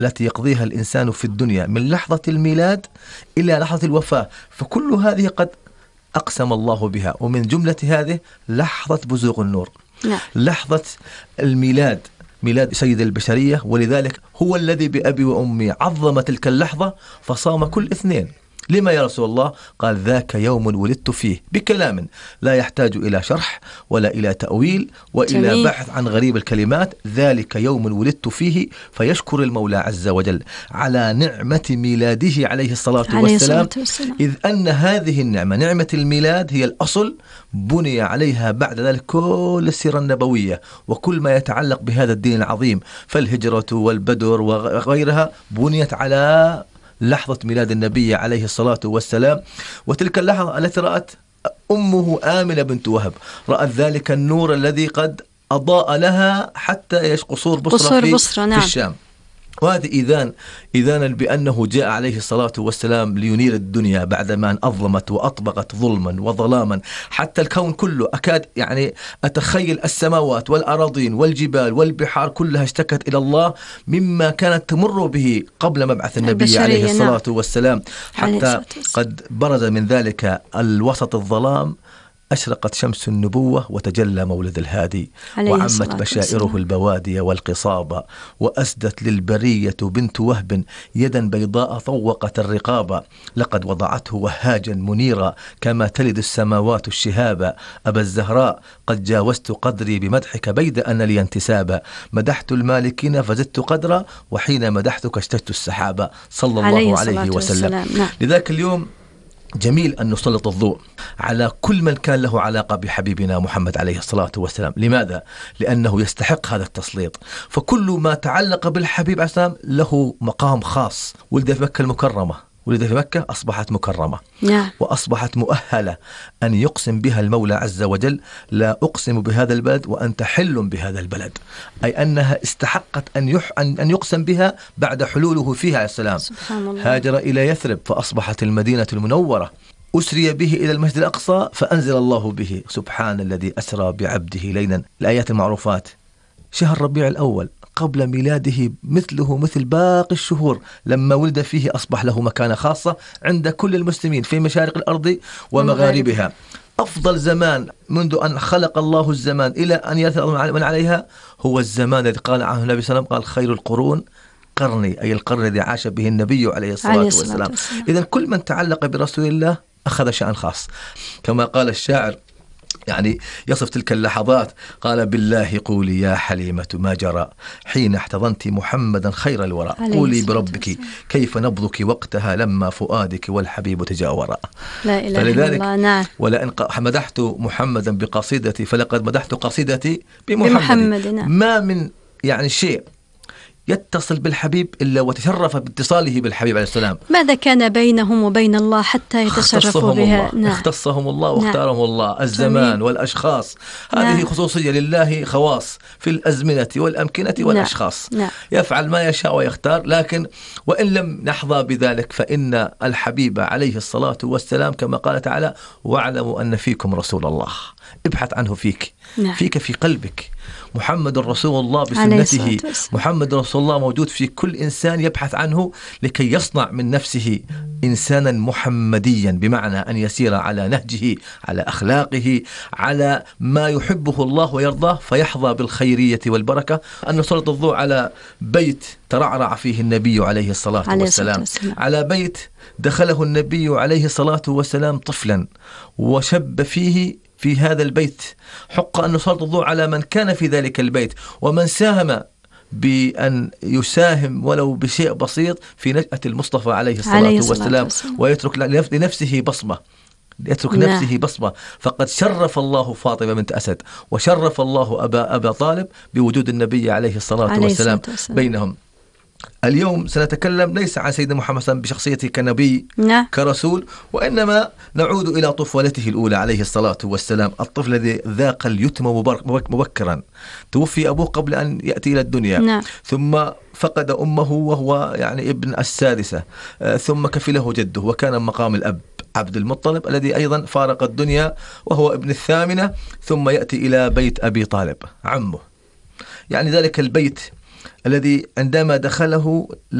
التي يقضيها الإنسان في الدنيا من لحظة الميلاد إلى لحظة الوفاة، فكل هذه قد أقسم الله بها، ومن جملة هذه لحظة بزوغ النور. لحظة الميلاد، ميلاد سيد البشرية، ولذلك هو الذي بأبي وأمي عظم تلك اللحظة فصام كل اثنين. لما يا رسول الله؟ قال ذاك يوم ولدت فيه، بكلام لا يحتاج إلى شرح ولا إلى تأويل وإلى جميل. بحث عن غريب الكلمات. ذلك يوم ولدت فيه، فيشكر المولى عز وجل على نعمة ميلاده عليه الصلاة والسلام، إذ أن هذه النعمة، نعمة الميلاد، هي الأصل بني عليها بعد ذلك كل السيرة النبوية وكل ما يتعلق بهذا الدين العظيم. فالهجرة والبدر وغيرها بنيت على لحظة ميلاد النبي عليه الصلاة والسلام. وتلك اللحظة التي رأت أمه آمنة بنت وهب، رأت ذلك النور الذي قد أضاء لها حتى قصور بصرة في الشام. وهذه إذانا بأنه جاء عليه الصلاة والسلام لينير الدنيا بعدما أن أظلمت وأطبقت ظلما وظلاما، حتى الكون كله أكاد يعني أتخيل السماوات والأراضين والجبال والبحار كلها اشتكت إلى الله مما كانت تمر به قبل مبعث النبي عليه الصلاة والسلام، حتى قد برز من ذلك الوسط الظلام أشرقت شمس النبوة وتجلى مولد الهادي، وعمت بشائره البوادي والقصاب، وأسدت للبرية بنت وهب يدا بيضاء طوقت الرقاب، لقد وضعته وهاجا منيرا كما تلد السماوات الشهابا، أبا الزهراء قد جاوزت قدري بمدحك بيد أن لي انتسابا، مدحت المالكين فزدت قدرا وحين مدحتك اشتجت السحابا، صلى الله عليه وسلم. لذلك اليوم جميل أن نسلط الضوء على كل من كان له علاقة بحبيبنا محمد عليه الصلاة والسلام. لماذا؟ لأنه يستحق هذا التسليط. فكل ما تعلق بالحبيب عليه السلام له مقام خاص. ولد في مكة المكرمة، ولد في مكة أصبحت مكرمة وأصبحت مؤهلة أن يقسم بها المولى عز وجل: لا أقسم بهذا البلد وأنت حل بهذا البلد، أي أنها استحقت أن يقسم بها بعد حلوله فيها عليه السلام. هاجر إلى يثرب فأصبحت المدينة المنورة، أسري به إلى المسجد الأقصى فأنزل الله به سبحان الذي أسرى بعبده ليلا. الآيات المعروفات. شهر ربيع الأول قبل ميلاده مثله مثل باقي الشهور، لما ولد فيه أصبح له مكانة خاصة عند كل المسلمين في مشارق الأرض ومغاربها. أفضل زمان منذ أن خلق الله الزمان إلى أن يثر من عليها هو الزمان الذي قال عنه النبي صلى الله عليه وسلم، قال خير القرون قرني، أي القرن الذي عاش به النبي عليه الصلاة والسلام. إذن كل من تعلق برسول الله أخذ شأن خاص. كما قال الشاعر يعني يصف تلك اللحظات، قال: بالله قولي يا حليمة ما جرى حين احتضنت محمدا خير الورى، قولي بربك كيف نبضك وقتها لما فؤادك والحبيب تجاورا. لا إله إلا الله. نعم. ولئن مدحت محمدا بقصيدتي فلقد مدحت قصيدتي بمحمد. نعم. ما من يعني شيء يتصل بالحبيب إلا وتشرف باتصاله بالحبيب عليه السلام. ماذا كان بينهم وبين الله حتى يتشرفوا بها؟ نعم. اختصهم الله واختارهم الله، الزمان والأشخاص. هذه خصوصية لله، خواص في الأزمنة والأمكنة والأشخاص. يفعل ما يشاء ويختار. لكن وإن لم نحظى بذلك فإن الحبيب عليه الصلاة والسلام كما قال تعالى: واعلموا أن فيكم رسول الله. ابحث عنه فيك. فيك في قلبك. محمد رسول الله بسنته، محمد رسول الله موجود في كل إنسان يبحث عنه لكي يصنع من نفسه إنسانا محمديا، بمعنى أن يسير على نهجه، على أخلاقه، على ما يحبه الله ويرضاه، فيحظى بالخيرية والبركة. أن نسلط الضوء على بيت ترعرع فيه النبي عليه الصلاة والسلام، على بيت دخله النبي عليه الصلاة والسلام طفلا وشب فيه في هذا البيت. حق أن نسلط الضوء على من كان في ذلك البيت ومن ساهم بأن يساهم ولو بشيء بسيط في نشأة المصطفى عليه الصلاة والسلام، ويترك لنفسه بصمة، يترك نفسه بصمة. فقد شرف الله فاطمة بنت أسد وشرف الله أبا طالب بوجود النبي عليه الصلاة والسلام بينهم. اليوم سنتكلم ليس عن سيدنا محمد صلى الله عليه وسلم بشخصيته كنبي كرسول، وإنما نعود إلى طفولته الأولى عليه الصلاة والسلام. الطفل الذي ذاق اليتم مبكرا، توفي أبوه قبل أن يأتي إلى الدنيا. ثم فقد أمه وهو يعني ابن السادسة، ثم كفله جده وكان مقام الأب عبد المطلب الذي أيضا فارق الدنيا وهو ابن الثامنة، ثم يأتي إلى بيت أبي طالب عمه. يعني ذلك البيت الذي عندما دخله